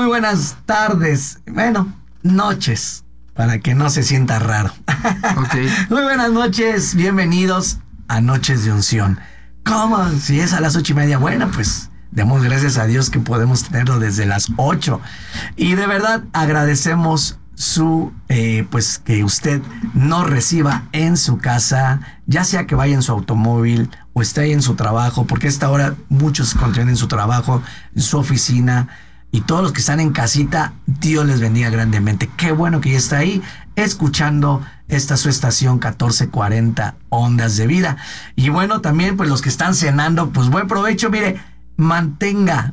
buenas tardes, bueno, noches, para que no se sienta raro. Okay. Muy buenas noches, bienvenidos a Noches de Unción. ¿Cómo? Si es a las 8:30, bueno, pues demos gracias a Dios que podemos tenerlo desde las 8. Y de verdad agradecemos pues que usted nos reciba en su casa, ya sea que vaya en su automóvil o esté ahí en su trabajo, porque a esta hora muchos continúan en su trabajo, en su oficina, y todos los que están en casita, Dios les bendiga grandemente. Qué bueno que ya está ahí escuchando esta su estación 1440 Ondas de Vida. Y bueno, también pues los que están cenando, pues buen provecho. Mire, mantenga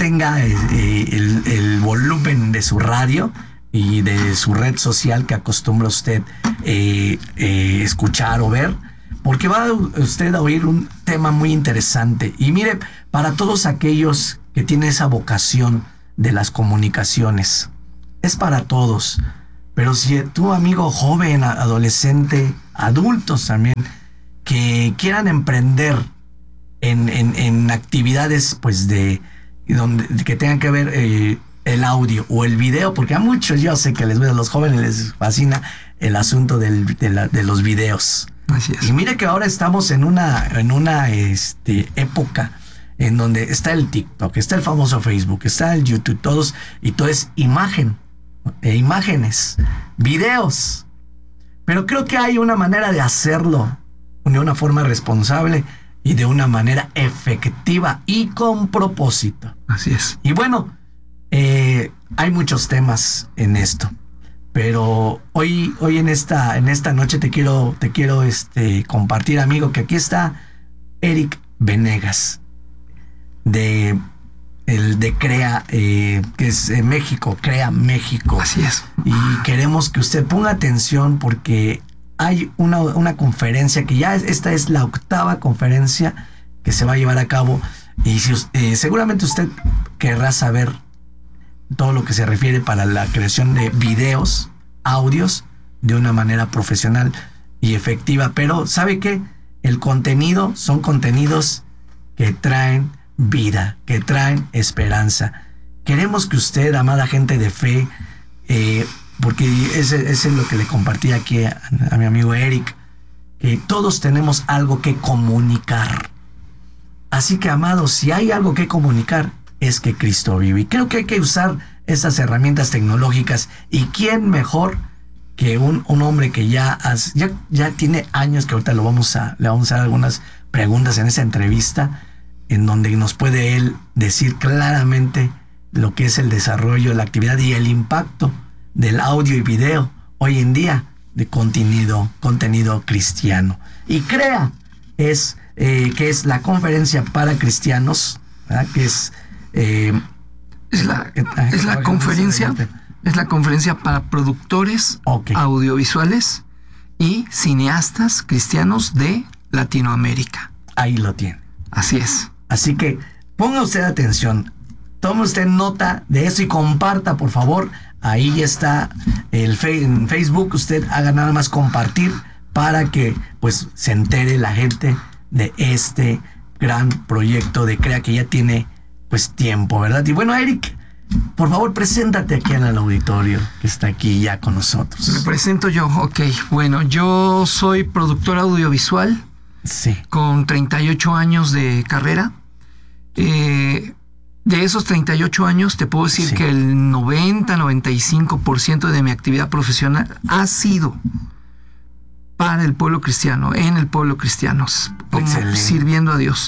el volumen de su radio y de su red social que acostumbra usted escuchar o ver, porque va usted a oír un tema muy interesante. Y mire, para todos aquellos que tienen esa vocación de las comunicaciones, es para todos. Pero si tu amigo joven, adolescente, adultos también, que quieran emprender en actividades pues que tengan que ver el audio o el video, porque a muchos yo sé que a los jóvenes les fascina el asunto de los videos. Así es. Y mire que ahora estamos en una época en donde está el TikTok, está el famoso Facebook, está el YouTube, todo es imágenes, videos. Pero creo que hay una manera de hacerlo de una forma responsable y de una manera efectiva y con propósito. Así es. Y bueno, hay muchos temas en esto, pero hoy en esta noche te quiero compartir, amigo, que aquí está Eric Venegas de Crea, que es México, Crea México. Así es. Y queremos que usted ponga atención porque hay una conferencia que ya esta es la 8ª conferencia que se va a llevar a cabo, y seguramente usted querrá saber todo lo que se refiere para la creación de videos, audios, de una manera profesional y efectiva. Pero ¿sabe qué? El contenido son contenidos que traen vida, que traen esperanza. Queremos que usted, amada gente de fe, porque ese es lo que le compartí aquí a mi amigo Eric, que todos tenemos algo que comunicar. Así que, amados, si hay algo que comunicar, es que Cristo vive. Y creo que hay que usar estas herramientas tecnológicas. ¿Y quién mejor que un hombre que ya tiene años, que ahorita le vamos a dar algunas preguntas en esa entrevista, en donde nos puede él decir claramente lo que es el desarrollo, la actividad y el impacto del audio y video hoy en día de contenido cristiano? Y Crea que es la conferencia para cristianos, ¿verdad? Que es la conferencia para productores audiovisuales y cineastas cristianos de Latinoamérica. Ahí lo tiene. Así es. Así que ponga usted atención, tome usted nota de eso y comparta, por favor. Ahí está en Facebook. Usted haga nada más compartir para que pues se entere la gente de este gran proyecto de Crea, que ya tiene pues tiempo, ¿verdad? Y bueno, Eric, por favor, preséntate aquí en el auditorio que está aquí ya con nosotros. Me presento yo. Ok, bueno, yo soy productor audiovisual. Sí. Con 38 años de carrera. De esos 38 años te puedo decir que el 90-95% de mi actividad profesional ha sido para el pueblo cristiano, en el pueblo cristiano, sirviendo a Dios.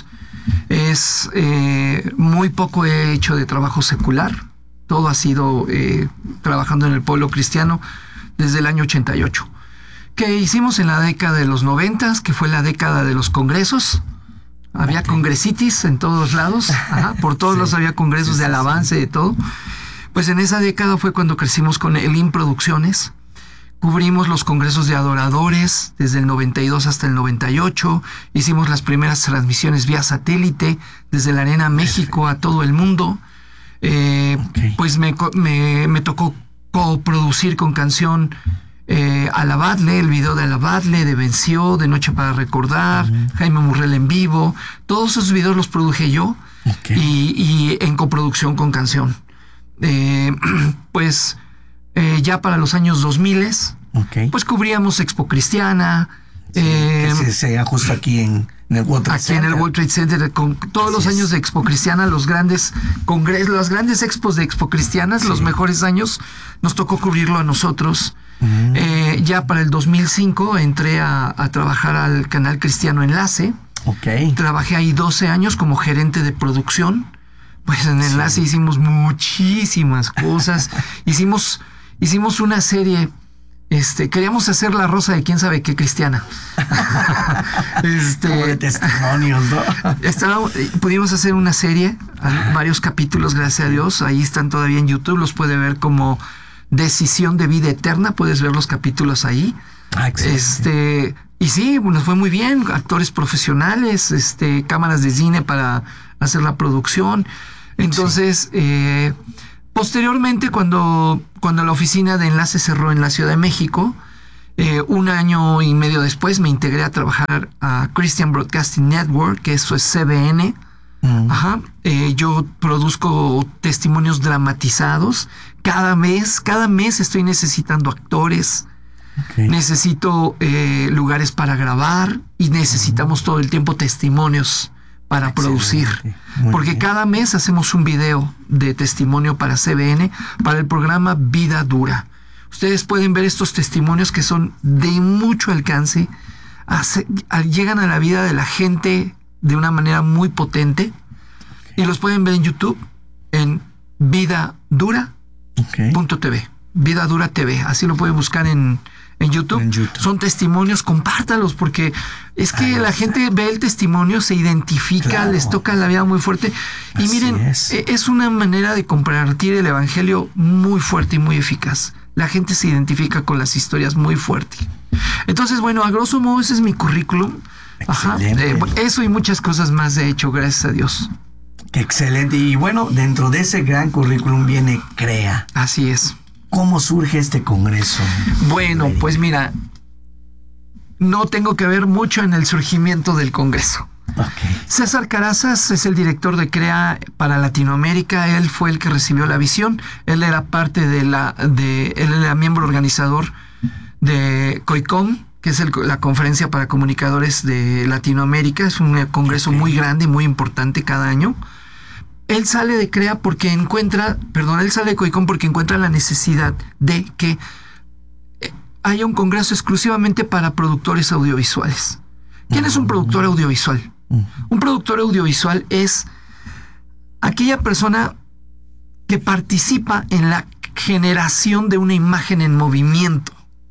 Muy poco he hecho de trabajo secular. Todo ha sido trabajando en el pueblo cristiano desde el año 88. Que hicimos en la década de los 90, que fue la década de los congresos. Había congresitis en todos lados, por todos lados había congresos de alabanza y de todo. Pues en esa década fue cuando crecimos con Elim Producciones. Cubrimos los congresos de adoradores desde el 92 hasta el 98. Hicimos las primeras transmisiones vía satélite desde la Arena México a todo el mundo. Pues me tocó coproducir con Canción Alabadle, el video de Alabadle, de Venció, de Noche para Recordar, Jaime Murrell en vivo. Todos esos videos los produje yo y en coproducción con Canción. pues ya para los años 2000, pues cubríamos Expo Cristiana. Que sea justo aquí en el World Trade Center. En el World Trade Center, con todos los años de Expo Cristiana, los grandes congresos, las grandes expos de Expo Cristianas, los mejores años, nos tocó cubrirlo a nosotros. Ya para el 2005 entré a trabajar al canal Cristiano Enlace. Trabajé ahí 12 años como gerente de producción. Pues en Enlace hicimos muchísimas cosas. hicimos una serie. Queríamos hacer La Rosa de quién sabe qué cristiana. Como de testimonios, ¿no? Pudimos hacer una serie, varios capítulos, gracias a Dios. Ahí están todavía en YouTube, los puede ver como Decisión de Vida Eterna. Puedes ver los capítulos ahí. Y sí, nos fue muy bien. Actores profesionales, cámaras de cine para hacer la producción. Entonces, posteriormente, cuando la oficina de Enlace cerró en la Ciudad de México, 1 año y medio después me integré a trabajar a Christian Broadcasting Network, que eso es CBN. Yo produzco testimonios dramatizados. Cada mes estoy necesitando actores. Necesito lugares para grabar y necesitamos todo el tiempo testimonios para producir. Porque cada mes hacemos un video de testimonio para CBN, para el programa Vida Dura. Ustedes pueden ver estos testimonios que son de mucho alcance, llegan a la vida de la gente de una manera muy potente, y los pueden ver en YouTube en vidadura.tv. Vida Dura TV, así lo pueden buscar en YouTube. Son testimonios, compártalos, porque es que la gente ve el testimonio, se identifica, les toca la vida muy fuerte. Y miren, es una manera de compartir el evangelio muy fuerte y muy eficaz. La gente se identifica con las historias muy fuerte. Entonces, bueno, a grosso modo ese es mi currículum. Eso y muchas cosas más, de hecho, gracias a Dios. Qué excelente. Y bueno, dentro de ese gran currículum viene CREA. Así es. ¿Cómo surge este congreso? Bueno, pues mira, no tengo que ver mucho en el surgimiento del congreso. César Carazas es el director de CREA para Latinoamérica. Él fue el que recibió la visión. Él era parte él era miembro organizador de COICOM, que es la conferencia para comunicadores de Latinoamérica. Es un congreso muy grande, muy importante cada año. Él sale de CREA porque él sale de COICOM porque encuentra la necesidad de que haya un congreso exclusivamente para productores audiovisuales. ¿Quién es un productor audiovisual? Un productor audiovisual es aquella persona que participa en la generación de una imagen en movimiento.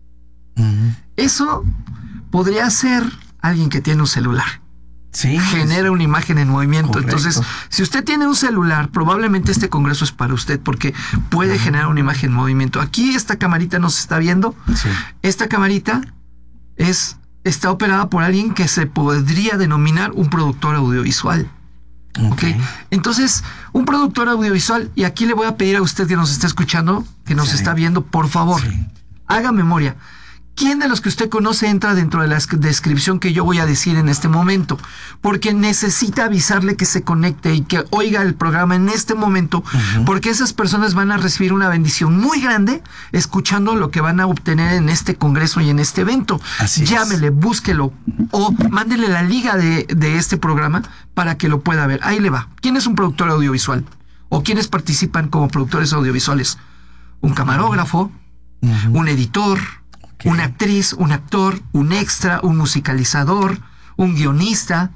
Eso podría ser alguien que tiene un celular. Genera una imagen en movimiento. Correcto. Entonces, si usted tiene un celular, probablemente este congreso es para usted, porque puede generar una imagen en movimiento. Aquí esta camarita nos está viendo. Esta camarita está operada por alguien que se podría denominar un productor audiovisual. Entonces, un productor audiovisual, y aquí le voy a pedir a usted que nos está escuchando, que nos está viendo, por favor, haga memoria. ¿Quién de los que usted conoce entra dentro de la descripción que yo voy a decir en este momento? Porque necesita avisarle que se conecte y que oiga el programa en este momento, porque esas personas van a recibir una bendición muy grande escuchando lo que van a obtener en este congreso y en este evento. Llámele, búsquelo o mándele la liga de este programa para que lo pueda ver. Ahí le va. ¿Quién es un productor audiovisual? ¿O quiénes participan como productores audiovisuales? Un camarógrafo, un editor, una actriz, un actor, un extra, un musicalizador, un guionista,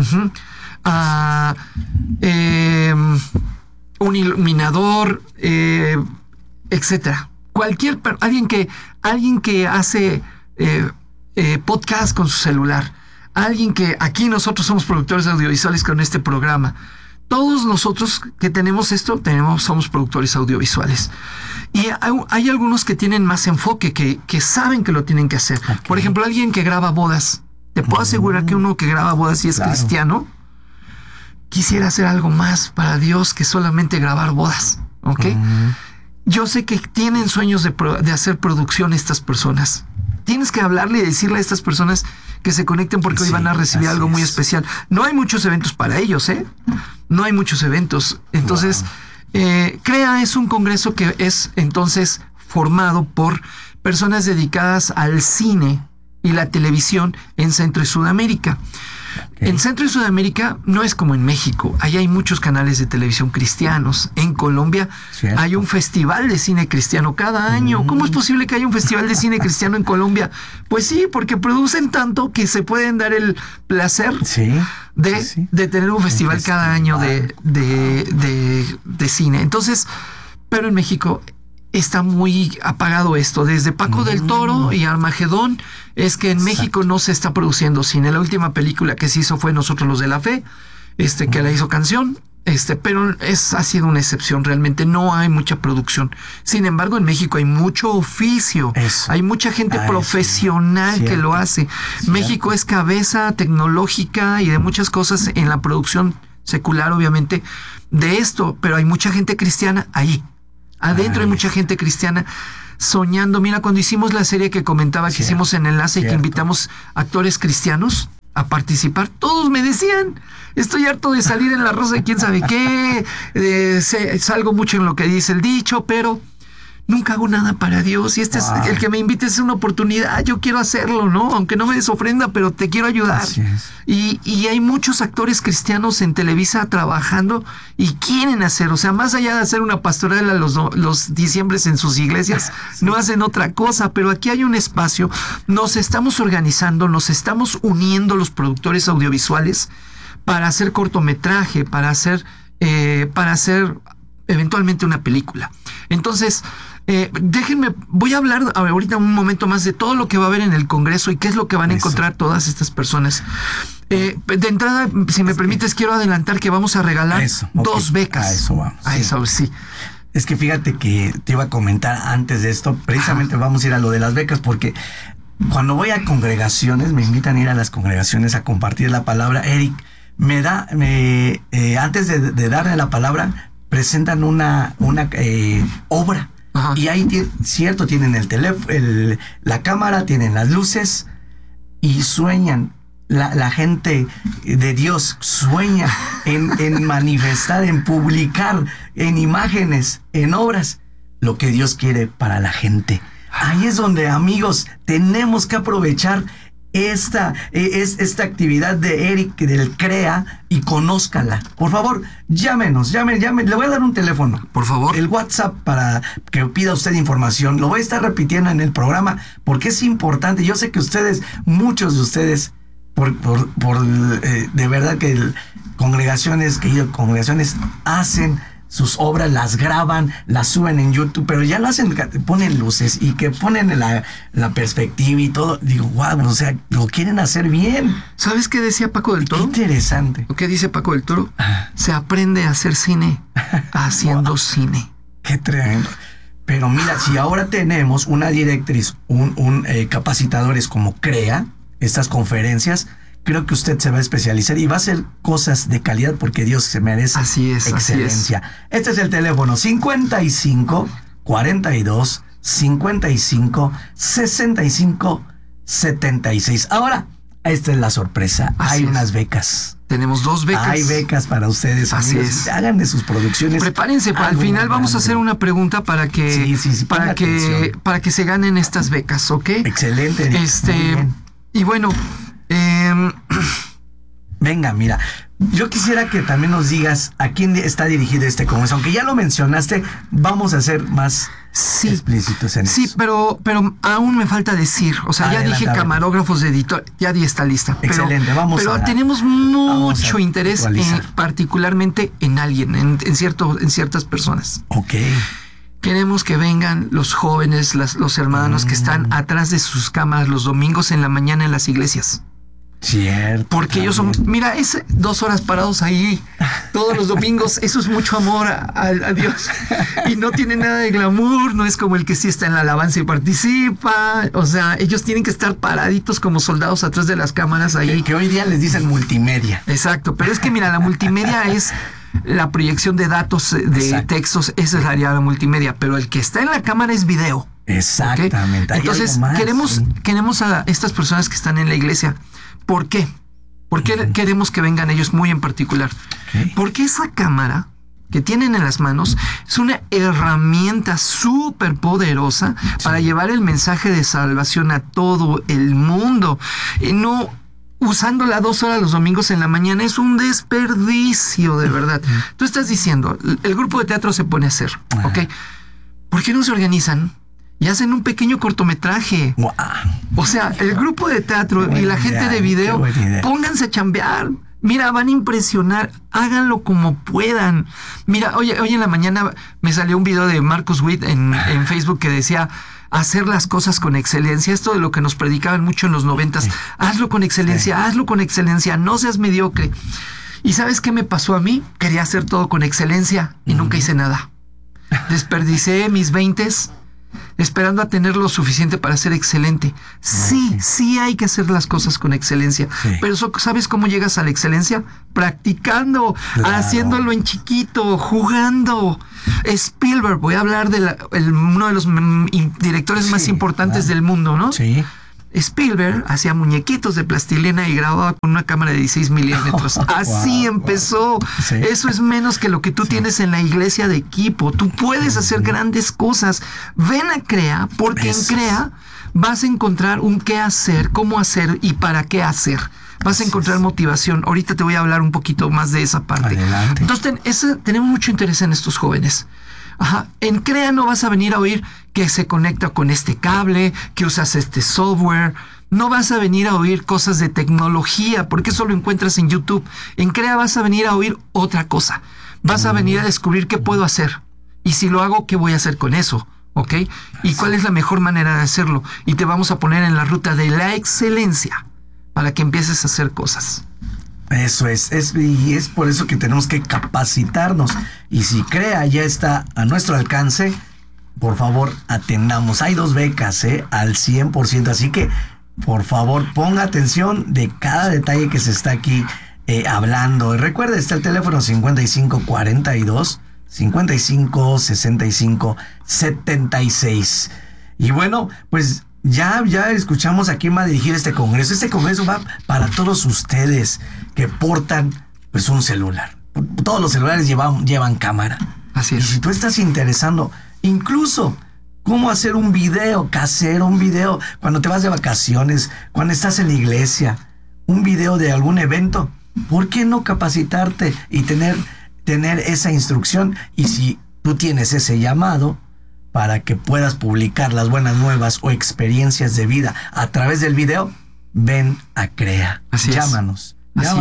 un iluminador, etcétera. Alguien que hace podcast con su celular, alguien que aquí nosotros somos productores audiovisuales con este programa. Todos nosotros que tenemos esto, somos productores audiovisuales. Y hay algunos que tienen más enfoque, que saben que lo tienen que hacer. Por ejemplo, alguien que graba bodas. Te puedo asegurar que uno que graba bodas y es cristiano, quisiera hacer algo más para Dios que solamente grabar bodas. Yo sé que tienen sueños de hacer producción estas personas. Tienes que hablarle y decirle a estas personas que se conecten porque hoy van a recibir algo muy especial. No hay muchos eventos para ellos, No hay muchos eventos. Entonces, CREA es un congreso que es entonces formado por personas dedicadas al cine y la televisión en Centro y Sudamérica. En Centro y Sudamérica no es como en México. Ahí hay muchos canales de televisión cristianos. En Colombia hay un festival de cine cristiano cada año. ¿Cómo es posible que haya un festival de cine cristiano en Colombia? Pues sí, porque producen tanto que se pueden dar el placer de tener un festival cada año de cine. Entonces, pero en México está muy apagado esto. Desde Paco del Toro y Armagedón es que en México no se está produciendo cine. La última película que se hizo fue Nosotros los de la Fe, que la hizo Canción, pero ha sido una excepción. Realmente no hay mucha producción. Sin embargo, en México hay mucho oficio. Hay mucha gente profesional que lo hace. México es cabeza tecnológica y de muchas cosas en la producción secular, obviamente, de esto, pero hay mucha gente cristiana ahí. Adentro hay mucha gente cristiana soñando. Mira, cuando hicimos la serie que comentaba que hicimos en Enlace y que invitamos actores cristianos a participar, todos me decían, estoy harto de salir en La Rosa de quién sabe qué, salgo mucho en lo que dice el dicho, pero nunca hago nada para Dios y el que me invite es una oportunidad, yo quiero hacerlo, ¿no? Aunque no me des ofrenda, pero te quiero ayudar. Y hay muchos actores cristianos en Televisa trabajando y quieren hacer, o sea, más allá de hacer una pastoral a los diciembres en sus iglesias, no hacen otra cosa, pero aquí hay un espacio, nos estamos organizando, nos estamos uniendo los productores audiovisuales para hacer cortometraje, para hacer eventualmente una película. Entonces, déjenme, voy a hablar ahorita un momento más de todo lo que va a haber en el Congreso y qué es lo que van a encontrar todas estas personas. De entrada, si me permites, quiero adelantar que vamos a regalar 2 becas. A eso vamos. Eso, sí. Es que fíjate que te iba a comentar antes de esto, precisamente vamos a ir a lo de las becas, porque cuando voy a congregaciones, me invitan a ir a las congregaciones a compartir la palabra. Eric, antes de darle la palabra, presentan una obra. Y ahí, tienen el teléfono, la cámara, tienen las luces y sueñan. La gente de Dios sueña en manifestar, en publicar, en imágenes, en obras, lo que Dios quiere para la gente. Ahí es donde, amigos, tenemos que aprovechar esta actividad de Eric del CREA y conózcala. Por favor, llámenos. Le voy a dar un teléfono, por favor, el WhatsApp, para que pida usted información. Lo voy a estar repitiendo en el programa porque es importante. Yo sé que muchos de ustedes, de verdad que congregaciones hacen sus obras, las graban, las suben en YouTube, pero ya lo hacen, ponen luces y que ponen la perspectiva y todo. Digo, wow, o sea, lo quieren hacer bien. ¿Sabes qué decía Paco del Toro? Qué interesante. ¿Qué dice Paco del Toro? Se aprende a hacer cine haciendo cine. Qué tremendo. Pero mira, si ahora tenemos una directriz, capacitadores como CREA, estas conferencias, creo que usted se va a especializar y va a hacer cosas de calidad porque Dios se merece excelencia. Este es el teléfono 55 42 55 65 76. Ahora, esta es la sorpresa. Hay unas becas. Tenemos 2 becas. Hay becas para ustedes. Así amigos. es. Hagan de sus producciones. Prepárense, al final vamos a hacer una pregunta para que se ganen estas becas, ¿ok? Excelente. Y bueno, venga, mira, yo quisiera que también nos digas a quién está dirigido este congreso. Aunque ya lo mencionaste, vamos a ser más explícitos en eso. Sí, pero aún me falta decir. O sea, ya dije camarógrafos de editor, ya di esta lista. Excelente, pero tenemos mucho interés particularmente en alguien, en ciertas personas. Ok. Queremos que vengan los jóvenes, los hermanos que están atrás de sus cámaras los domingos en la mañana en las iglesias. Cierto. Porque ellos son, mira, 2 horas parados ahí todos los domingos, eso es mucho amor a Dios. Y no tiene nada de glamour, no es como el que sí está en la alabanza y participa. O sea, ellos tienen que estar paraditos como soldados atrás de las cámaras ahí. Que hoy día les dicen multimedia. Exacto, pero es que mira, la multimedia es la proyección de datos, de textos, esa es la área de la multimedia, pero el que está en la cámara es video. Exactamente. ¿Okay? Entonces, queremos a estas personas que están en la iglesia. ¿Por qué? ¿Por qué queremos que vengan ellos muy en particular? Porque esa cámara que tienen en las manos es una herramienta súper poderosa para llevar el mensaje de salvación a todo el mundo. Y no usándola 2 horas los domingos en la mañana es un desperdicio, de verdad. Tú estás diciendo, el grupo de teatro se pone a hacer, ¿ok? ¿Por qué no se organizan y hacen un pequeño cortometraje? Wow. O sea, el grupo de teatro y la gente de video, pónganse a chambear. Mira, van a impresionar, háganlo como puedan. Mira, hoy en la mañana me salió un video de Marcus Witt en Facebook que decía hacer las cosas con excelencia. Esto de lo que nos predicaban mucho en los 90s. Sí. Hazlo con excelencia, sí. Hazlo con excelencia, no seas mediocre. ¿Y sabes qué me pasó a mí? Quería hacer todo con excelencia y nunca hice nada. Desperdicé mis 20s esperando a tener lo suficiente para ser excelente. Sí hay que hacer las cosas con excelencia. Sí. Pero ¿sabes cómo llegas a la excelencia? Practicando, haciéndolo en chiquito, jugando. Spielberg, voy a hablar de uno de los directores más importantes del mundo, ¿no? Sí. Spielberg hacía muñequitos de plastilina y grababa con una cámara de 16 milímetros. Así empezó. Sí. Eso es menos que lo que tú tienes en la iglesia de equipo. Tú puedes hacer grandes cosas. Ven a CREA, porque en CREA vas a encontrar un qué hacer, cómo hacer y para qué hacer. Vas a encontrar motivación. Ahorita te voy a hablar un poquito más de esa parte. Adelante. Entonces, tenemos mucho interés en estos jóvenes. Ajá. En CREA no vas a venir a oír que se conecta con este cable, que usas este software. No vas a venir a oír cosas de tecnología, porque eso lo encuentras en YouTube. En CREA vas a venir a oír otra cosa. Vas a venir a descubrir qué puedo hacer. Y si lo hago, ¿qué voy a hacer con eso? ¿Ok? ¿Y cuál es la mejor manera de hacerlo? Y te vamos a poner en la ruta de la excelencia para que empieces a hacer cosas. Eso y es por eso que tenemos que capacitarnos. Y si CREA ya está a nuestro alcance, por favor, atendamos. Hay 2 becas, al 100%. Así que, por favor, ponga atención de cada detalle que se está aquí hablando. Y recuerde, está el teléfono 5542 5565 76. Y bueno, pues ya escuchamos a quién va a dirigir este congreso. Este congreso va para todos ustedes que portan pues un celular. Todos los celulares llevan cámara. Así es. Y si tú estás interesando, incluso cómo hacer un video casero, un video cuando te vas de vacaciones, cuando estás en la iglesia, un video de algún evento, ¿por qué no capacitarte y tener esa instrucción? Y si tú tienes ese llamado para que puedas publicar las buenas nuevas o experiencias de vida a través del video, ven a CREA. Llámanos.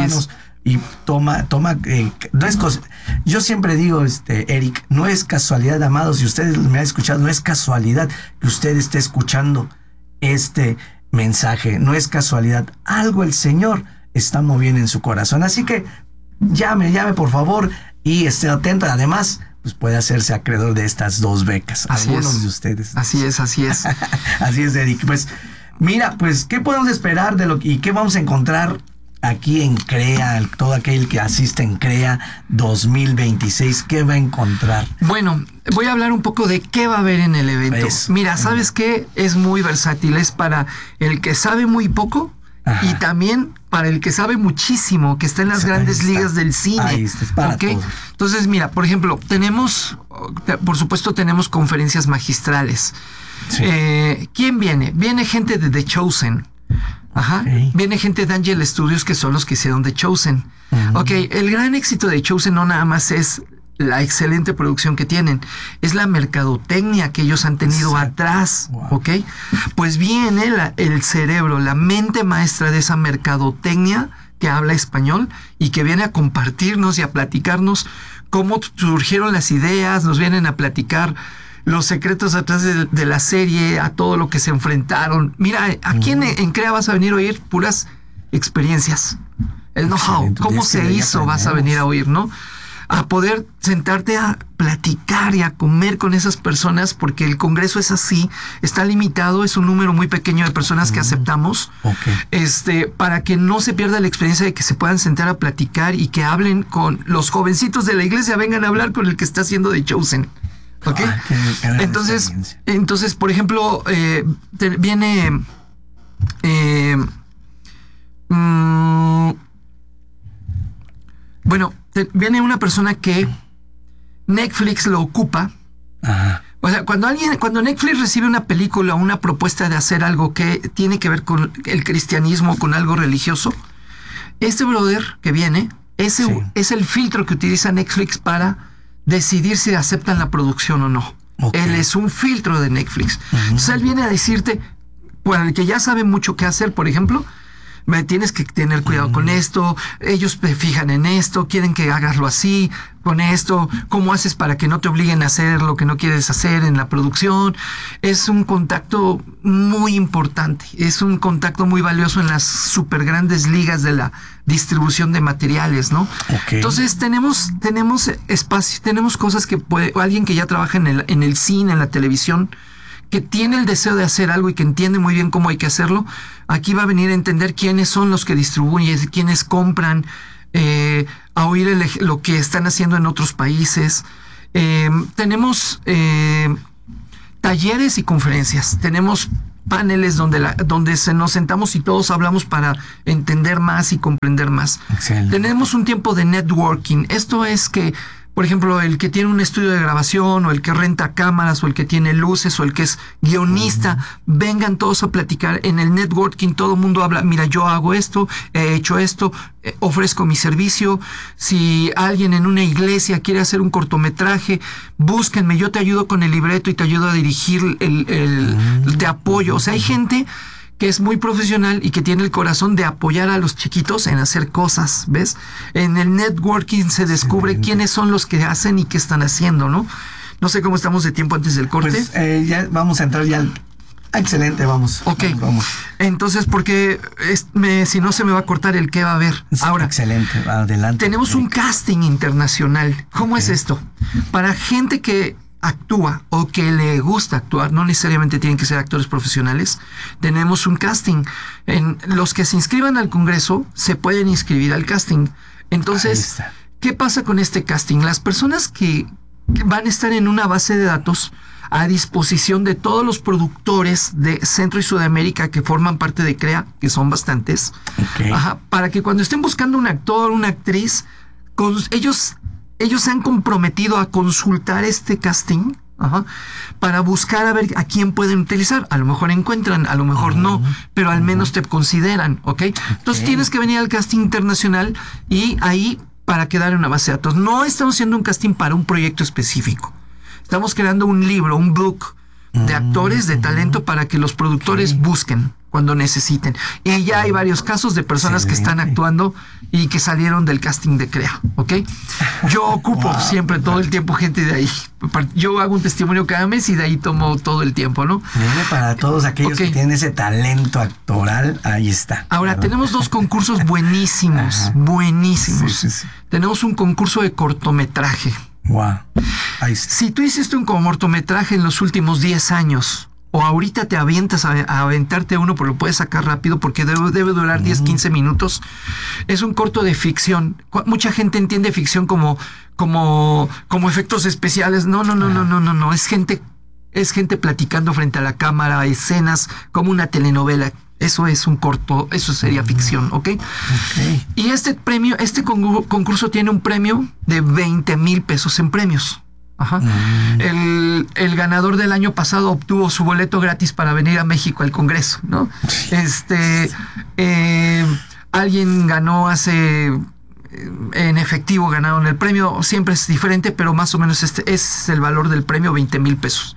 Y toma, no es cosa. Yo siempre digo, Eric, no es casualidad, amados, si ustedes me han escuchado, no es casualidad que usted esté escuchando este mensaje, no es casualidad. Algo el Señor está moviendo en su corazón. Así que llame por favor y esté atento. Además, pues puede hacerse acreedor de estas 2 becas. Algunos de ustedes. Así es. Así es, Eric. Pues mira, pues ¿qué podemos esperar y qué vamos a encontrar aquí en CREA? Todo aquel que asiste en CREA 2026, ¿qué va a encontrar? Bueno, voy a hablar un poco de qué va a haber en el evento. Mira, ¿sabes qué? Es muy versátil. Es para el que sabe muy poco. Ajá. Y también para el que sabe muchísimo, que está en las grandes ligas del cine. Ahí está, es para todo. Entonces, mira, por ejemplo, por supuesto tenemos conferencias magistrales. Sí. ¿Quién viene? Viene gente de The Chosen. Ajá. Okay. Viene gente de Angel Studios, que son los que hicieron The Chosen. Ok, el gran éxito de Chosen no nada más es la excelente producción que tienen, es la mercadotecnia que ellos han tenido atrás, ¿ok? Pues viene el cerebro, la mente maestra de esa mercadotecnia que habla español y que viene a compartirnos y a platicarnos cómo surgieron las ideas, nos vienen a platicar los secretos atrás de la serie, a todo lo que se enfrentaron. Mira, aquí en CREA vas a venir a oír puras experiencias, el know-how, cómo se hizo, vas a venir a oír, ¿no? A poder sentarte a platicar y a comer con esas personas, porque el congreso es así, está limitado, es un número muy pequeño de personas que aceptamos, para que no se pierda la experiencia de que se puedan sentar a platicar y que hablen con los jovencitos de la iglesia, vengan a hablar con el que está haciendo The Chosen. ¿Ok? Entonces, por ejemplo, viene viene una persona que Netflix lo ocupa. Ajá. O sea, cuando Netflix recibe una película o una propuesta de hacer algo que tiene que ver con el cristianismo, con algo religioso, este brother que viene, es el filtro que utiliza Netflix para decidir si aceptan la producción o no. Okay. Él es un filtro de Netflix. Entonces él viene a decirte, bueno, el que ya sabe mucho qué hacer, por ejemplo, me tienes que tener cuidado con esto, ellos te fijan en esto, quieren que hagaslo así, con esto, cómo haces para que no te obliguen a hacer lo que no quieres hacer en la producción. Es un contacto muy importante, es un contacto muy valioso en las super grandes ligas de la distribución de materiales, ¿no? Okay. Entonces tenemos espacio, tenemos cosas que alguien que ya trabaja en el cine, en la televisión, que tiene el deseo de hacer algo y que entiende muy bien cómo hay que hacerlo, aquí va a venir a entender quiénes son los que distribuyen, quiénes compran, a oír lo que están haciendo en otros países. Tenemos talleres y conferencias, tenemos paneles donde nos sentamos y todos hablamos para entender más y comprender más. Excelente. Tenemos un tiempo de networking. Esto es que, por ejemplo, el que tiene un estudio de grabación o el que renta cámaras o el que tiene luces o el que es guionista, vengan todos a platicar. En el networking todo el mundo habla, mira, yo hago esto, he hecho esto, ofrezco mi servicio. Si alguien en una iglesia quiere hacer un cortometraje, búsquenme, yo te ayudo con el libreto y te ayudo a dirigir, te apoyo. O sea, hay gente que es muy profesional y que tiene el corazón de apoyar a los chiquitos en hacer cosas, ¿ves? En el networking se descubre quiénes son los que hacen y qué están haciendo, ¿no? No sé cómo estamos de tiempo antes del corte. Pues ya vamos a entrar ya al... Excelente, vamos. Ok. Vamos. Entonces, porque si no se me va a cortar el qué va a haber. Ahora, excelente, adelante. Tenemos un casting internacional. ¿Cómo es esto? Para gente que actúa o que le gusta actuar, no necesariamente tienen que ser actores profesionales, tenemos un casting. Los que se inscriban al Congreso se pueden inscribir al casting. Entonces, ¿qué pasa con este casting? Las personas que van a estar en una base de datos a disposición de todos los productores de Centro y Sudamérica que forman parte de CREA, que son bastantes, para que cuando estén buscando un actor, una actriz, ellos se han comprometido a consultar este casting para buscar a ver a quién pueden utilizar. A lo mejor encuentran, a lo mejor no, pero al menos te consideran, ¿ok? Entonces tienes que venir al casting internacional y ahí para quedar en una base de datos. No estamos haciendo un casting para un proyecto específico. Estamos creando un libro, un book de actores de talento para que los productores busquen cuando necesiten. Y ya hay varios casos de personas que están actuando y que salieron del casting de CREA, ¿ok? Yo ocupo siempre, todo el tiempo, gente de ahí. Yo hago un testimonio cada mes y de ahí tomo todo el tiempo, ¿no? Para todos aquellos que tienen ese talento actoral, ahí está. Ahora, tenemos dos concursos buenísimos, buenísimos. Sí. Tenemos un concurso de cortometraje. Wow. Si tú hiciste un cortometraje en los últimos 10 años o ahorita te avientas a aventarte uno, pero lo puedes sacar rápido porque debe durar 10-15 minutos. Es un corto de ficción. Mucha gente entiende ficción como efectos especiales. No. Es gente platicando frente a la cámara, escenas como una telenovela. Eso es un corto, eso sería ficción, ¿ok? Y este concurso tiene un premio de 20,000 pesos en premios. El ganador del año pasado obtuvo su boleto gratis para venir a México al Congreso, ¿no? Alguien ganó en efectivo ganaron el premio, siempre es diferente, pero más o menos este es el valor del premio, 20,000 pesos.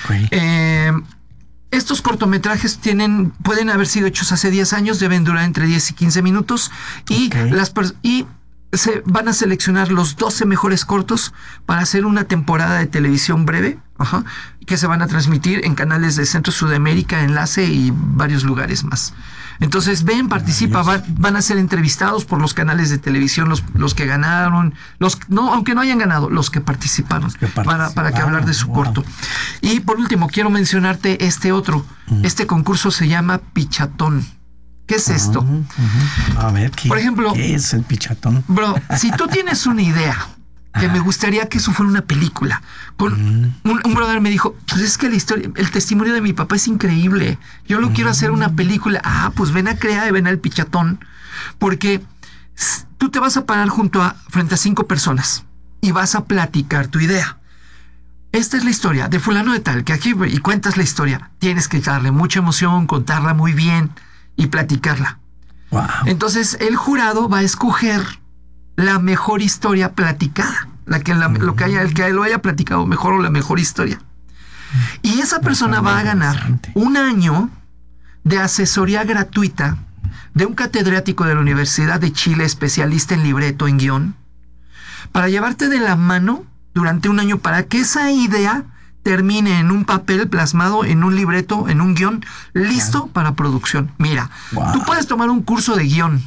Estos cortometrajes pueden haber sido hechos hace 10 años, deben durar entre 10 y 15 minutos y se van a seleccionar los 12 mejores cortos para hacer una temporada de televisión breve, que se van a transmitir en canales de Centro Sudamérica, Enlace y varios lugares más. Entonces participa, van a ser entrevistados por los canales de televisión, los que ganaron, aunque no hayan ganado, los que participaron, para que hablar de su corto. Y por último, quiero mencionarte este otro. Este concurso se llama Pichatón. ¿Qué es esto? A ver, por ejemplo, ¿qué es el Pichatón? Bro, si tú tienes una idea que me gustaría que eso fuera una película. Un brother me dijo, pues es que la historia, el testimonio de mi papá es increíble. Yo lo quiero hacer una película. Pues ven a CREA y ven al Pichatón. Porque tú te vas a parar frente a 5 personas. y vas a platicar tu idea. Esta es la historia de fulano de tal, que aquí y cuentas la historia. Tienes que darle mucha emoción, contarla muy bien y platicarla. Wow. Entonces el jurado va a escoger la mejor historia platicada, el que lo haya platicado mejor o la mejor historia. Y esa persona va a ganar un año de asesoría gratuita de un catedrático de la Universidad de Chile, especialista en libreto, en guión, para llevarte de la mano durante un año para que esa idea termine en un papel plasmado, en un libreto, en un guión, listo para producción. Mira, tú puedes tomar un curso de guión.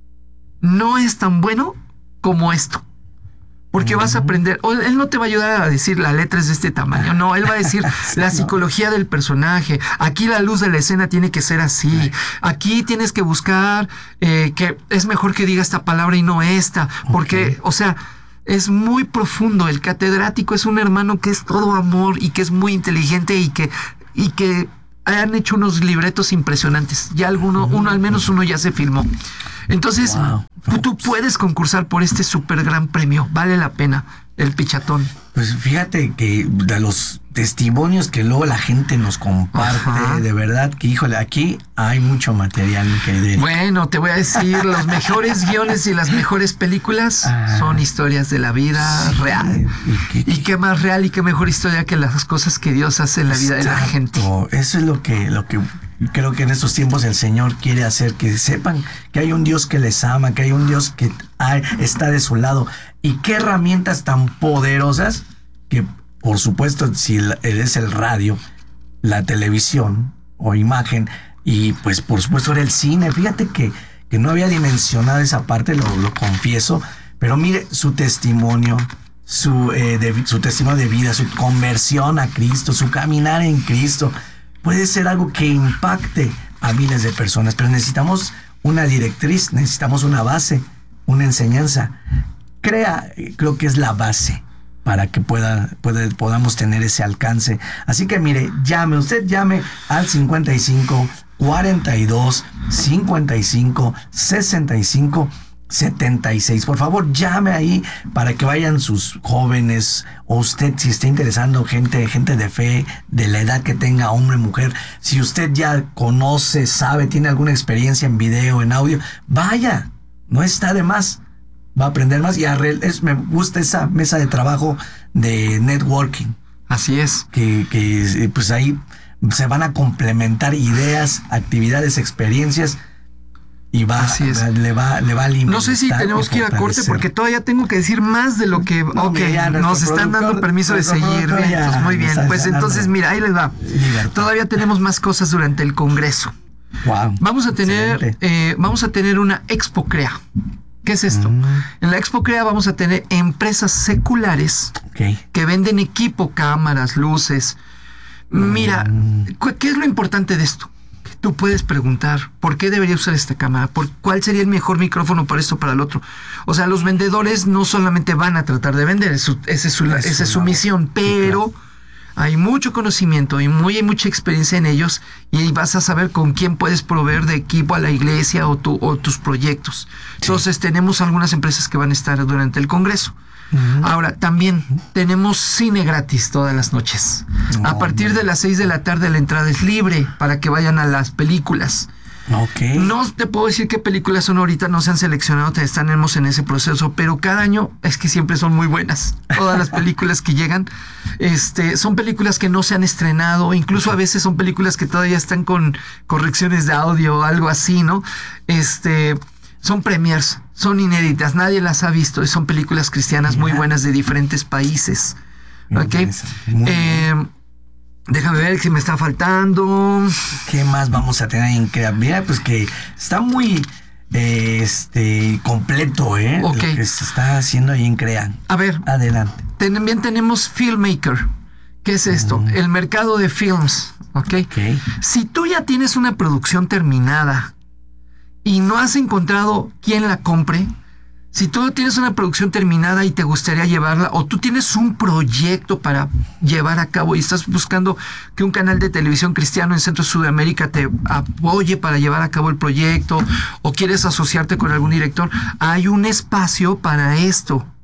No es tan bueno como esto. Porque vas a aprender, él no te va a ayudar a decir la letra es de este tamaño, no, él va a decir la psicología del personaje, aquí la luz de la escena tiene que ser así, aquí tienes que buscar que es mejor que diga esta palabra y no esta, porque, o sea, es muy profundo. El catedrático es un hermano que es todo amor y que es muy inteligente y que han hecho unos libretos impresionantes. Ya al menos uno ya se filmó. Entonces, tú puedes concursar por este súper gran premio. Vale la pena el Pichatón. Pues fíjate que de los testimonios que luego la gente nos comparte, de verdad que, híjole, aquí hay mucho material que Bueno, te voy a decir, los mejores guiones y las mejores películas son historias de la vida real. Y qué más real y qué mejor historia que las cosas que Dios hace en la vida de la gente. Eso es lo que creo que en estos tiempos el Señor quiere hacer, que sepan que hay un Dios que les ama, que hay un Dios que está de su lado. Y qué herramientas tan poderosas que, por supuesto, si es el radio, la televisión o imagen, y pues por supuesto era el cine. Fíjate que no había dimensionado esa parte, lo confieso, pero mire su testimonio, su testimonio de vida, su conversión a Cristo, su caminar en Cristo. Puede ser algo que impacte a miles de personas, pero necesitamos una directriz, necesitamos una base, una enseñanza. Creo que es la base para que podamos tener ese alcance. Así que mire, llame al 55 42 55 65 76. Por favor, llame ahí para que vayan sus jóvenes, o usted, si está interesando, gente de fe, de la edad que tenga, hombre, mujer. Si usted ya conoce, sabe, tiene alguna experiencia en video, en audio, vaya, no está de más. Va a aprender más y me gusta esa mesa de trabajo de networking. Así es. Que pues ahí se van a complementar ideas, actividades, experiencias y le va a alimentar. No sé si tenemos que ir a corte porque todavía tengo que decir más de lo que nos están dando permiso de seguir. Muy bien, pues entonces mira, ahí les va. Todavía tenemos más cosas durante el Congreso. Wow. Vamos a tener una Expo Crea. ¿Qué es esto? En la Expo Crea vamos a tener empresas seculares que venden equipo, cámaras, luces. Mira, ¿qué es lo importante de esto? Que tú puedes preguntar, ¿por qué debería usar esta cámara? ¿Cuál sería el mejor micrófono para esto o para el otro? O sea, los vendedores no solamente van a tratar de vender, esa es su misión, pero hay mucho conocimiento y hay mucha experiencia en ellos y vas a saber con quién puedes proveer de equipo a la iglesia o tus proyectos. Entonces tenemos algunas empresas que van a estar durante el Congreso. Ahora, también tenemos cine gratis todas las noches. A partir de las 6 de la tarde la entrada es libre para que vayan a las películas. No te puedo decir qué películas son ahorita, no se han seleccionado, estamos en ese proceso, pero cada año es que siempre son muy buenas. Todas las películas que llegan, son películas que no se han estrenado, incluso a veces son películas que todavía están con correcciones de audio o algo así, ¿no? Son premiers, son inéditas, nadie las ha visto, son películas cristianas muy buenas de diferentes países. Déjame ver si me está faltando. ¿Qué más vamos a tener en Crea? Mira, pues que está muy completo, lo que se está haciendo ahí en Crea. A ver, adelante. También tenemos Filmmaker. ¿Qué es esto? El mercado de films, ¿ok? Si tú ya tienes una producción terminada y no has encontrado quién la compre, si tú tienes una producción terminada y te gustaría llevarla, o tú tienes un proyecto para llevar a cabo y estás buscando que un canal de televisión cristiano en Centro Sudamérica te apoye para llevar a cabo el proyecto, o quieres asociarte con algún director, hay un espacio para esto.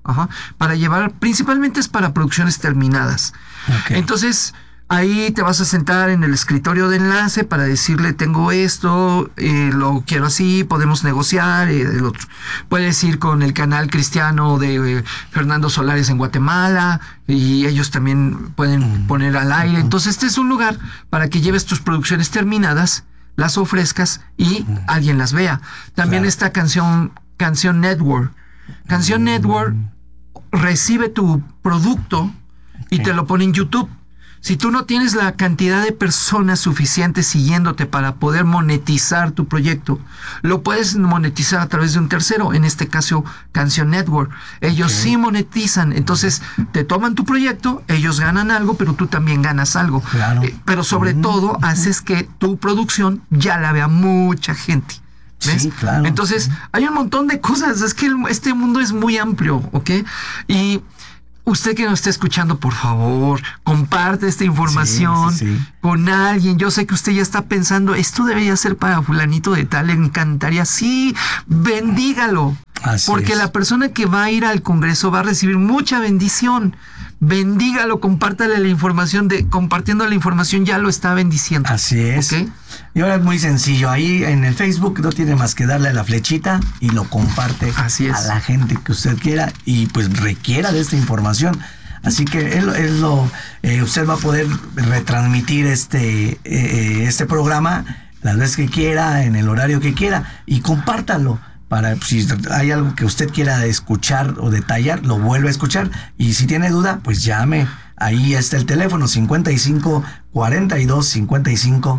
para llevar, principalmente es para producciones terminadas. Okay. Entonces, ahí te vas a sentar en el escritorio de enlace para decirle, tengo esto, lo quiero así, podemos negociar, el otro. Puedes ir con el canal cristiano de Fernando Solares en Guatemala, y ellos también pueden poner al aire. Entonces, este es un lugar para que lleves tus producciones terminadas, las ofrezcas y alguien las vea. También está Canción Network. Canción Network recibe tu producto y te lo pone en YouTube. Si tú no tienes la cantidad de personas suficientes siguiéndote para poder monetizar tu proyecto, lo puedes monetizar a través de un tercero, en este caso Canción Network. Ellos sí monetizan, entonces te toman tu proyecto, ellos ganan algo, pero tú también ganas algo. Claro. Pero sobre todo haces que tu producción ya la vea mucha gente. ¿Ves? Sí, claro. Entonces hay un montón de cosas, es que este mundo es muy amplio, ¿ok? Y usted que nos está escuchando, por favor, comparte esta información con alguien. Yo sé que usted ya está pensando, esto debería ser para fulanito de tal, le encantaría. Sí, bendígalo. Porque la persona que va a ir al Congreso va a recibir mucha bendición. Bendígalo, compártale la información, compartiendo la información ya lo está bendiciendo. Así es. ¿Okay? Y ahora es muy sencillo, ahí en el Facebook no tiene más que darle a la flechita y lo comparte a la gente que usted quiera y pues requiera de esta información. Así que usted va a poder retransmitir este programa las veces que quiera, en el horario que quiera, y compártalo. Para si hay algo que usted quiera escuchar o detallar, lo vuelve a escuchar. Y si tiene duda, pues llame. Ahí está el teléfono 55 42 55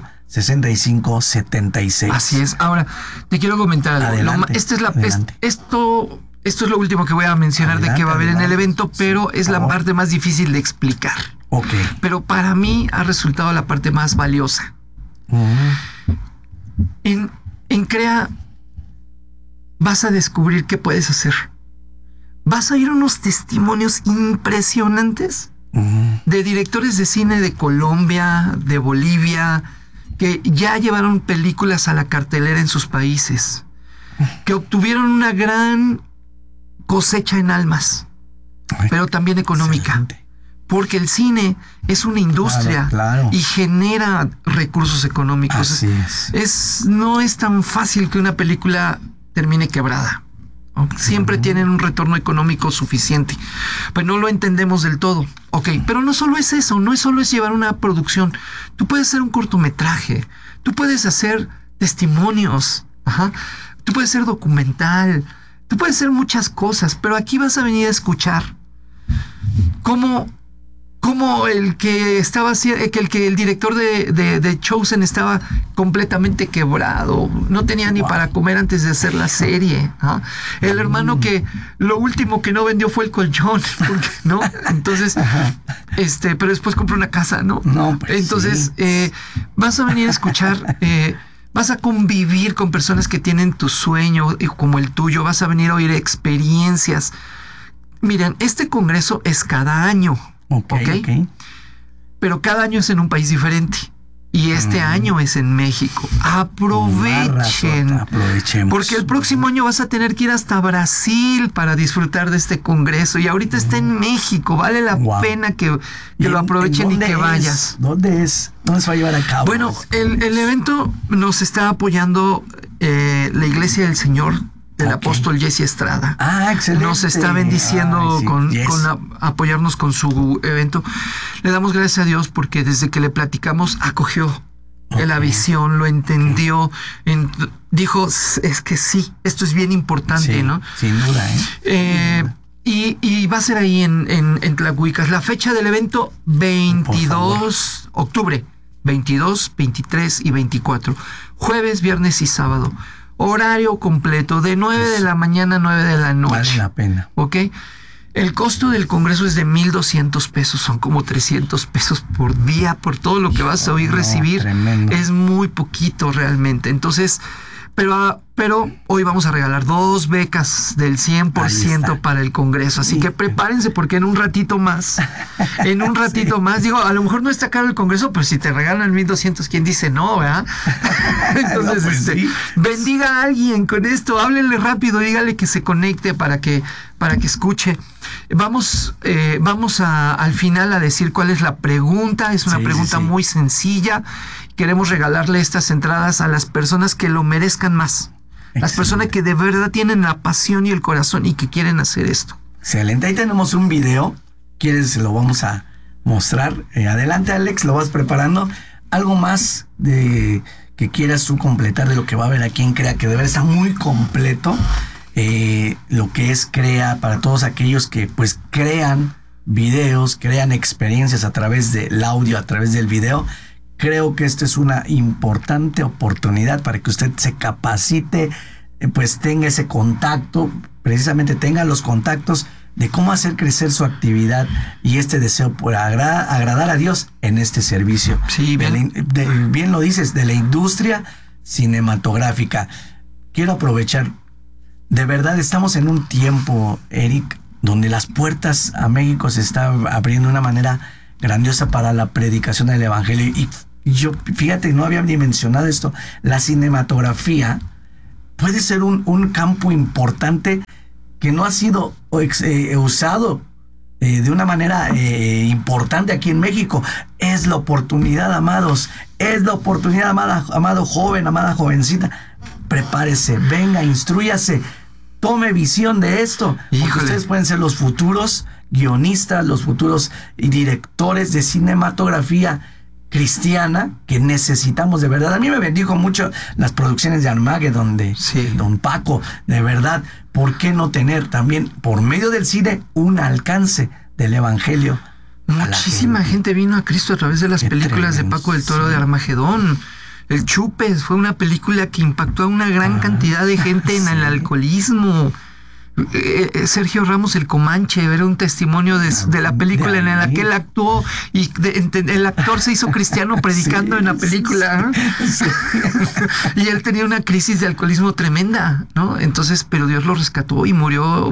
65 76. Así es. Ahora, te quiero comentar algo. Adelante, esto es lo último que voy a mencionar de qué va a haber en el evento, pero es la parte más difícil de explicar. Okay. Pero para mí ha resultado la parte más valiosa. En CREA vas a descubrir qué puedes hacer. Vas a oír unos testimonios impresionantes de directores de cine de Colombia, de Bolivia, que ya llevaron películas a la cartelera en sus países, que obtuvieron una gran cosecha en almas, pero también económica. Excelente. Porque el cine es una industria y genera recursos económicos. Así es. No es tan fácil que una película termine quebrada. Siempre tienen un retorno económico suficiente. Pues no lo entendemos del todo. Pero no solo es eso, no solo es llevar una producción. Tú puedes hacer un cortometraje, tú puedes hacer testimonios, tú puedes hacer documental, tú puedes hacer muchas cosas, pero aquí vas a venir a escuchar cómo el que estaba el director de Chosen estaba completamente quebrado, no tenía ni para comer antes de hacer la serie, el hermano que lo último que no vendió fue el colchón, ¿no? Entonces, pero después compró una casa, ¿no? Entonces, vas a venir a escuchar, vas a convivir con personas que tienen tu sueño como el tuyo, vas a venir a oír experiencias. Miren, este congreso es cada año. Okay. Pero cada año es en un país diferente. Y este año es en México. Aprovechen. Aprovechemos. Porque el próximo año vas a tener que ir hasta Brasil para disfrutar de este congreso. Y ahorita está en México. Vale la pena que lo aprovechen y que vayas. ¿Dónde es? ¿Dónde se va a llevar a cabo? Bueno, el evento nos está apoyando la Iglesia del Señor del apóstol Jesse Estrada. Excelente. Nos está bendiciendo con apoyarnos con su evento. Le damos gracias a Dios porque desde que le platicamos acogió la visión, lo entendió, dijo, es que sí, esto es bien importante, ¿no? Sin duda, Y va a ser ahí en Tlahuicas. La fecha del evento, 22 octubre, 22, 23 y 24. Jueves, viernes y sábado. Horario completo, de 9 de la mañana a 9 de la noche. Vale la pena. El costo del congreso es de 1,200 pesos, son como 300 pesos por día, por todo lo que vas a oír recibir. Tremendo. Es muy poquito realmente. Entonces, pero pero hoy vamos a regalar 2 becas del 100% para el Congreso. Así que prepárense porque en un ratito más, digo, a lo mejor no está caro el Congreso, pero si te regalan 1,200, ¿quién dice no, verdad? Entonces, no, pues bendiga a alguien con esto, háblenle rápido, dígale que se conecte para que escuche. Vamos al final a decir cuál es la pregunta. Es una pregunta muy sencilla. Queremos regalarle estas entradas a las personas que lo merezcan más. Las personas que de verdad tienen la pasión y el corazón y que quieren hacer esto. Excelente. Ahí tenemos un video. ¿Quieres? Lo vamos a mostrar. Adelante, Alex. Lo vas preparando. ¿Algo más de que quieras tú completar de lo que va a haber aquí en CREA? Que de verdad está muy completo. Lo que es CREA para todos aquellos que pues crean videos, crean experiencias a través del audio, a través del video. Creo que esto es una importante oportunidad para que usted se capacite, pues tenga ese contacto, precisamente tenga los contactos de cómo hacer crecer su actividad y este deseo por agradar a Dios en este servicio. Sí, bien lo dices, de la industria cinematográfica. Quiero aprovechar, de verdad estamos en un tiempo, Eric, donde las puertas a México se están abriendo de una manera grandiosa para la predicación del evangelio. Y yo, fíjate, no había ni mencionado esto. La cinematografía puede ser un campo importante que no ha sido usado de una manera importante aquí en México. Es la oportunidad, amados. Es la oportunidad, amado joven, amada jovencita. Prepárese, venga, instrúyase, tome visión de esto. Porque ustedes pueden ser los futuros guionistas, los futuros directores de cinematografía cristiana que necesitamos de verdad. A mí me bendijo mucho las producciones de Armageddon de Don Paco, de verdad. ¿Por qué no tener también por medio del cine un alcance del evangelio? Muchísima gente vino a Cristo a través de las películas de Paco del Toro de Armagedón. El Chupes fue una película que impactó a una gran cantidad de gente en el alcoholismo. Sergio Ramos el Comanche era un testimonio de la película en la que él actuó y el actor se hizo cristiano predicando en la película. Y él tenía una crisis de alcoholismo tremenda, ¿no? Entonces, pero Dios lo rescató y murió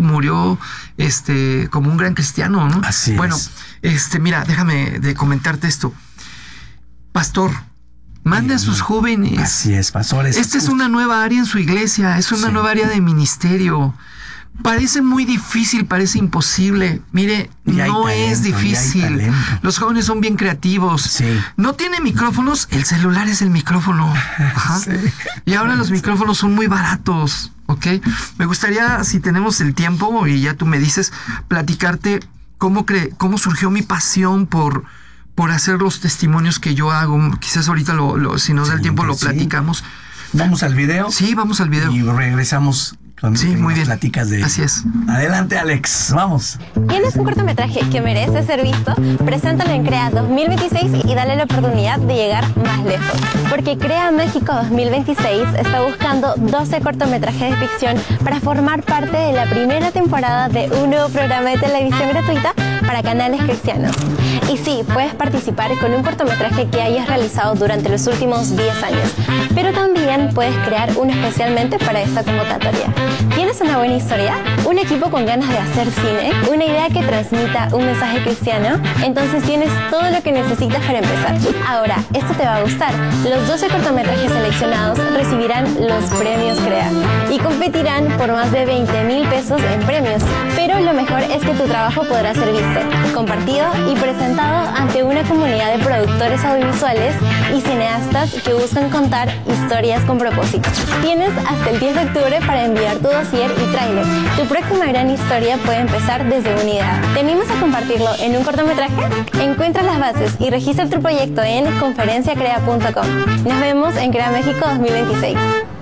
como un gran cristiano, ¿no? Así bueno, es. Mira, déjame de comentarte esto. Pastor, mande a sus jóvenes. Así es, pastores. Esta es una nueva área en su iglesia, es una nueva área de ministerio. Parece muy difícil, parece imposible. Mire, no es difícil. Los jóvenes son bien creativos. Sí. No tiene micrófonos, el celular es el micrófono. Ajá. Sí. Y ahora los micrófonos son muy baratos, ¿ok? Me gustaría, si tenemos el tiempo, y ya tú me dices, platicarte cómo surgió mi pasión por hacer los testimonios que yo hago. Quizás ahorita, si nos da el tiempo, lo platicamos. ¿Vamos al video? Sí, vamos al video. Y regresamos. Sí, muy bien. Platicas de... Así es. Adelante, Alex. Vamos. ¿Tienes un cortometraje que merece ser visto? Preséntalo en CREA 2026 y dale la oportunidad de llegar más lejos. Porque CREA México 2026 está buscando 12 cortometrajes de ficción para formar parte de la primera temporada de un nuevo programa de televisión gratuita para canales cristianos. Y sí, puedes participar con un cortometraje que hayas realizado durante los últimos 10 años, pero también puedes crear uno especialmente para esta convocatoria. ¿Tienes una buena historia? ¿Un equipo con ganas de hacer cine? ¿Una idea que transmita un mensaje cristiano? Entonces tienes todo lo que necesitas para empezar. Ahora, esto te va a gustar. Los 12 cortometrajes seleccionados recibirán los premios CREA y competirán por más de 20,000 pesos en premios. Pero lo mejor es que tu trabajo podrá ser visto, compartido y presentado ante una comunidad de productores audiovisuales y cineastas que buscan contar historias con propósito. Tienes hasta el 10 de octubre para enviar tu dossier y tráiler. Tu próxima gran historia puede empezar desde una idea. ¿Te animas a compartirlo en un cortometraje? Encuentra las bases y registra tu proyecto en conferenciacrea.com. Nos vemos en CREA México 2026.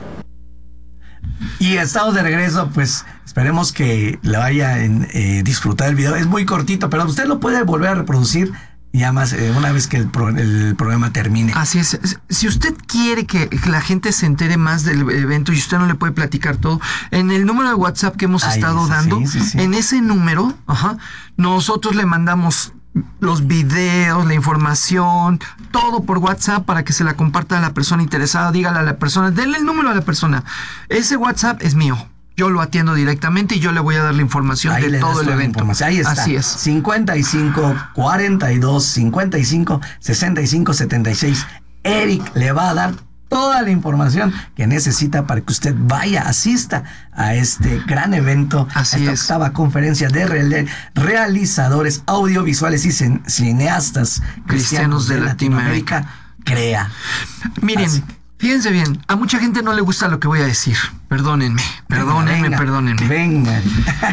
Y estamos de regreso, pues esperemos que le vaya a disfrutar el video. Es muy cortito, pero usted lo puede volver a reproducir ya más una vez que el programa termine. Así es. Si usted quiere que la gente se entere más del evento y usted no le puede platicar todo, en el número de WhatsApp que hemos estado dando, en ese número, nosotros le mandamos los videos, la información, todo por WhatsApp para que se la comparta a la persona interesada. Dígale a la persona, denle el número a la persona. Ese WhatsApp es mío. Yo lo atiendo directamente y yo le voy a dar la información Ahí de todo el evento. Ahí está. Así es. 55 42 55 65 76. Eric le va a dar toda la información que necesita para que usted vaya, asista a este gran evento, Así a esta es. octava conferencia de realizadores audiovisuales y cineastas cristianos de Latinoamérica. CREA. Miren, Así. fíjense bien, a mucha gente no le gusta lo que voy a decir. Perdónenme. Venga.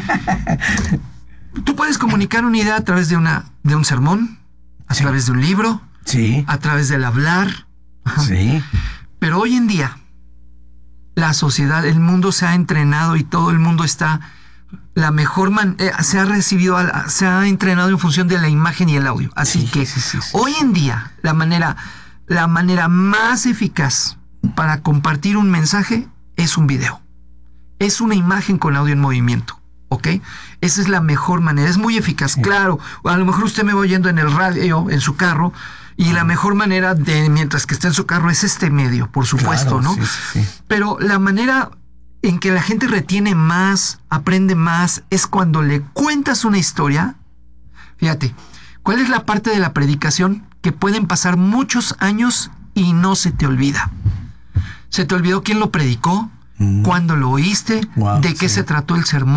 Tú puedes comunicar una idea a través de un sermón, a través de un libro, Sí, a través del hablar. Ajá. sí. Pero hoy en día, la sociedad, el mundo se ha entrenado y todo el mundo está la mejor se ha entrenado en función de la imagen y el audio. Así Sí, que sí. hoy en día la manera más eficaz para compartir un mensaje es un video. Es una imagen con audio en movimiento. ¿Ok? Esa es la mejor manera, es muy eficaz. Sí. Claro, a lo mejor usted me va oyendo en el radio, en su carro, y la mejor manera mientras que esté en su carro es este medio, por supuesto, Claro, ¿no? sí. Pero la manera en que la gente retiene más, aprende más, es cuando le cuentas una historia. Fíjate, ¿cuál es la parte de la predicación que pueden pasar muchos años y no se te olvida? ¿Se te olvidó quién lo predicó? ¿Cuándo lo oíste? Wow, ¿De qué sí. se trató el sermón?